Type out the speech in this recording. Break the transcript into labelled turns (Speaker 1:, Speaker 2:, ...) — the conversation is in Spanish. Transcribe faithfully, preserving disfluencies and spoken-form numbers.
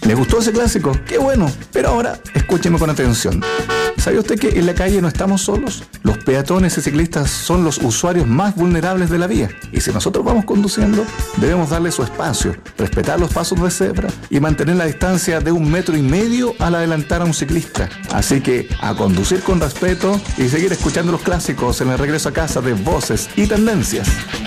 Speaker 1: ¿Les gustó ese clásico? ¡Qué bueno! Pero ahora, escúcheme con atención. ¿Sabía usted que en la calle no estamos solos? Los peatones y ciclistas son los usuarios más vulnerables de la vía. Y si nosotros vamos conduciendo, debemos darle su espacio, respetar los pasos de cebra y mantener la distancia de un metro y medio al adelantar a un ciclista. Así que a conducir con respeto y seguir escuchando los clásicos en el regreso a casa de Voces y Tendencias.